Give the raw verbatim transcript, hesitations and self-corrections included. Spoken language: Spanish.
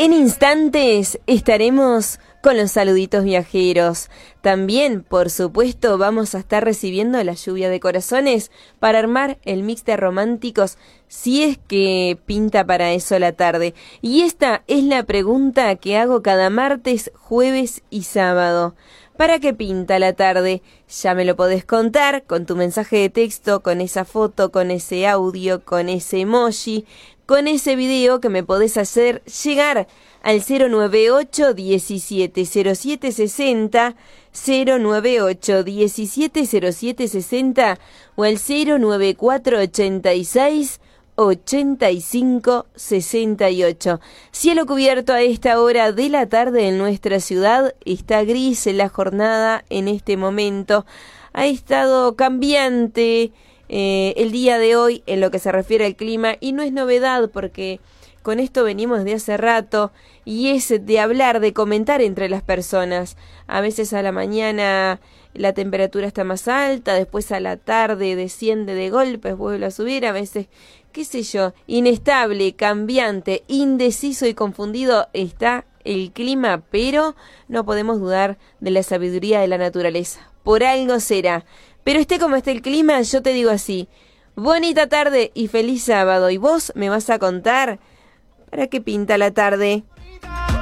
En instantes estaremos con los saluditos viajeros. También, por supuesto, vamos a estar recibiendo la lluvia de corazones para armar el mix de románticos, si es que pinta para eso la tarde. Y esta es la pregunta que hago cada martes, jueves y sábado. ¿Para qué pinta la tarde? Ya me lo podés contar con tu mensaje de texto, con esa foto, con ese audio, con ese emoji, con ese video que me podés hacer llegar al cero nueve ocho, diecisiete, cero siete sesenta, cero nueve ocho, diecisiete, cero siete sesenta o al cero nueve cuatro, ochenta y seis, ochenta y cinco, sesenta y ocho. Cielo cubierto a esta hora de la tarde en nuestra ciudad. Está gris en la jornada en este momento. Ha estado cambiante eh, el día de hoy en lo que se refiere al clima y no es novedad porque con esto venimos de hace rato y es de hablar, de comentar entre las personas. A veces a la mañana la temperatura está más alta, después a la tarde desciende de golpes, vuelve a subir, a veces, qué sé yo, inestable, cambiante, indeciso y confundido está el clima, pero no podemos dudar de la sabiduría de la naturaleza. Por algo será. Pero esté como esté el clima, yo te digo así, bonita tarde y feliz sábado. Y vos me vas a contar, ¿para qué pinta la tarde?